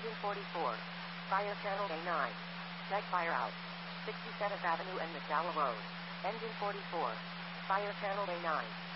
Engine 44. Fire channel A9. Check fire out. 67th Avenue and McDowell Road. Engine 44. Fire channel A9.